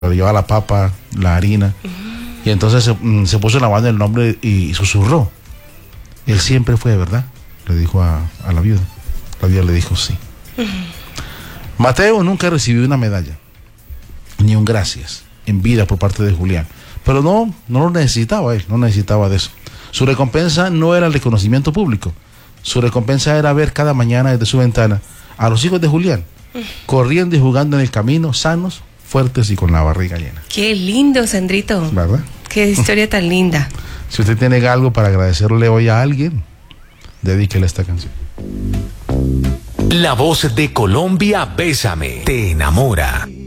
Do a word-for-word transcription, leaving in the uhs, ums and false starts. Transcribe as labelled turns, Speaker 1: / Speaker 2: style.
Speaker 1: le llevaba la papa, la harina. Uh-huh. Y entonces se, mm, se puso en la mano el nombre y, y susurró. Él siempre fue, ¿verdad? Le dijo a, a la viuda. La viuda le dijo sí. Uh-huh. Mateo nunca recibió una medalla, ni un gracias, en vida por parte de Julián. Pero no, no lo necesitaba él, no necesitaba de eso. Su recompensa no era el reconocimiento público. Su recompensa era ver cada mañana desde su ventana a los hijos de Julián, corriendo y jugando en el camino, sanos, fuertes y con la barriga llena.
Speaker 2: Qué lindo, Sandrito.
Speaker 1: ¿Verdad?
Speaker 2: Qué historia tan linda.
Speaker 1: Si usted tiene algo para agradecerle hoy a alguien, dedíquele esta canción.
Speaker 3: La voz de Colombia, Bésame, te enamora.